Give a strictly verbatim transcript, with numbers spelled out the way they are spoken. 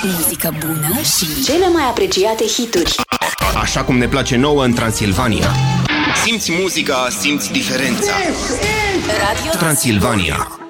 muzică bună și cele mai apreciate hituri. Așa cum ne place nouă în Transilvania. Simți muzica, simți diferența. Radio Transilvania.